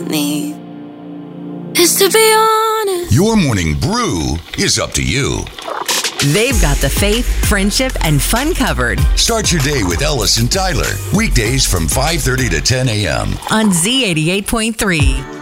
need is to be honest. Your morning brew is up to you. They've got the faith, friendship, and fun covered. Start your day with Ellis and Tyler. Weekdays from 5:30 to 10 a.m. on Z88.3.